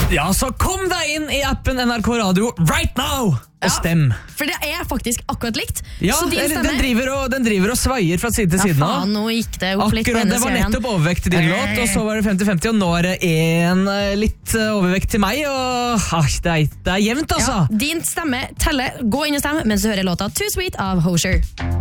Ja, så kom deg inn i appen NRK Radio right now og stem. For det faktisk akkurat likt. Ja, så din stemme... den driver og svaier fra side til side nå. Nå gikk det opp litt på Akkurat, hennes det var hjørne. nettopp overvekt til din låt, og så var det 50-50, og nå er det en litt overvekt til meg, og det er jevnt, altså. Ja, din stemme teller. Gå inn og stemme mens du hører låta Too Sweet av Hozier.